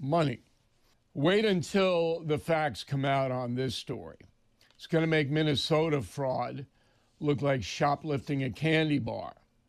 money. Wait until the facts come out on this story. It's going to make Minnesota fraud look like shoplifting a candy bar.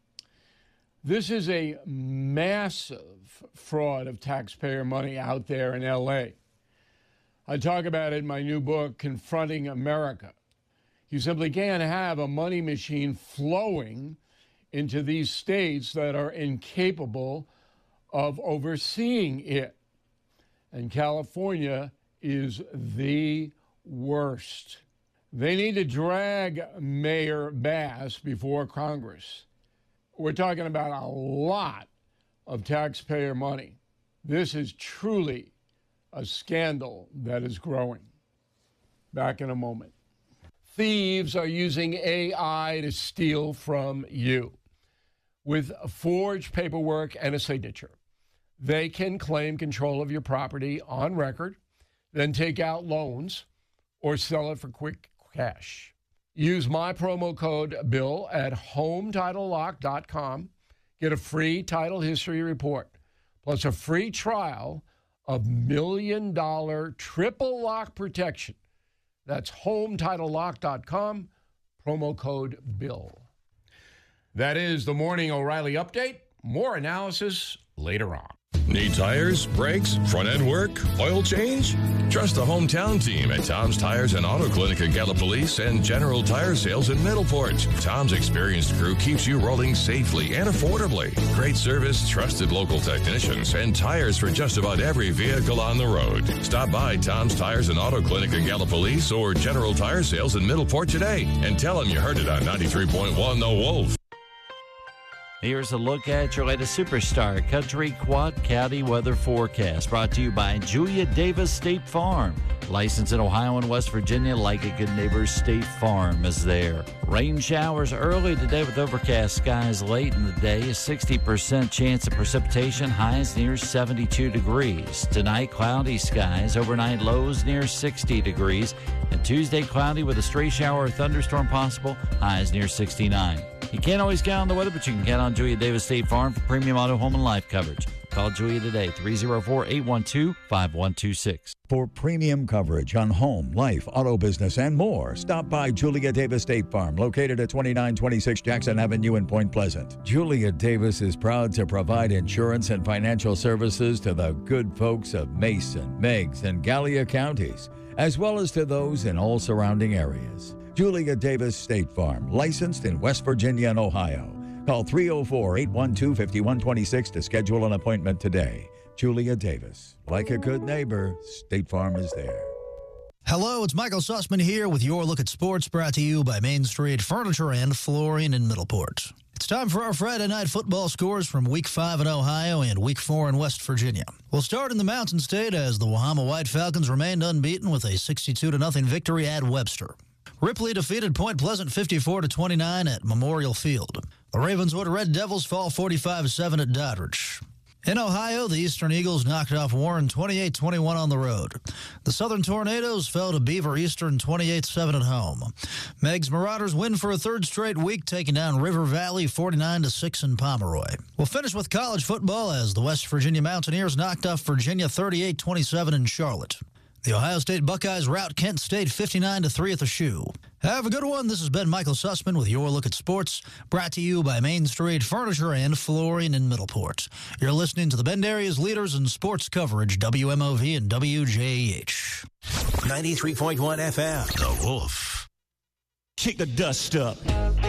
This is a massive fraud of taxpayer money out there in L.A. I talk about it in my new book, Confronting America. You simply can't have a money machine flowing into these states that are incapable of overseeing it. And California is the worst. They need to drag Mayor Bass before Congress. We're talking about a lot of taxpayer money. This is truly a scandal that is growing. Back in a moment. Thieves are using AI to steal from you. With forged paperwork and a signature, they can claim control of your property on record, then take out loans or sell it for quick cash. Use my promo code BILL at HomeTitleLock.com. Get a free title history report, plus a free trial of $1 million triple lock protection. That's HomeTitleLock.com, promo code BILL. That is the Morning O'Reilly Update. More analysis later on. Need tires, brakes, front-end work, oil change? Trust the hometown team at Tom's Tires and Auto Clinic at Gallipolis and General Tire Sales in Middleport. Tom's experienced crew keeps you rolling safely and affordably. Great service, trusted local technicians, and tires for just about every vehicle on the road. Stop by Tom's Tires and Auto Clinic at Gallipolis or General Tire Sales in Middleport today and tell them you heard it on 93.1 The Wolf. Here's a look at your latest Superstar Country Quad County weather forecast, brought to you by Julia Davis State Farm. Licensed in Ohio and West Virginia, like a good neighbor, State Farm is there. Rain showers early today with overcast skies late in the day. A 60% chance of precipitation, highs near 72 degrees. Tonight, cloudy skies, overnight lows near 60 degrees. And Tuesday, cloudy with a stray shower or thunderstorm possible, highs near 69. You can't always count on the weather, but you can count on Julia Davis State Farm for premium auto, home, and life coverage. Call Julia today, 304-812-5126. For premium coverage on home, life, auto business, and more, stop by Julia Davis State Farm, located at 2926 Jackson Avenue in Point Pleasant. Julia Davis is proud to provide insurance and financial services to the good folks of Mason, Meigs, and Gallia counties, as well as to those in all surrounding areas. Julia Davis State Farm, licensed in West Virginia and Ohio. Call 304-812-5126 to schedule an appointment today. Julia Davis. Like a good neighbor, State Farm is there. Hello, it's Michael Sussman here with your look at sports, brought to you by Main Street Furniture and Flooring in Middleport. It's time for our Friday night football scores from Week 5 in Ohio and Week 4 in West Virginia. We'll start in the Mountain State as the Wahama White Falcons remained unbeaten with a 62-0 victory at Webster. Ripley defeated Point Pleasant 54-29 at Memorial Field. The Ravenswood Red Devils fall 45-7 at Doddridge. In Ohio, the Eastern Eagles knocked off Warren 28-21 on the road. The Southern Tornadoes fell to Beaver Eastern 28-7 at home. Meigs Marauders win for a third straight week, taking down River Valley 49-6 in Pomeroy. We'll finish with college football as the West Virginia Mountaineers knocked off Virginia 38-27 in Charlotte. The Ohio State Buckeyes rout Kent State 59-3 at the Shoe. Have a good one. This has been Michael Sussman with your look at sports, brought to you by Main Street Furniture and Flooring in Middleport. You're listening to the Bend Area's leaders in sports coverage, WMOV and WJH. 93.1 FM. The Wolf. Kick the dust up.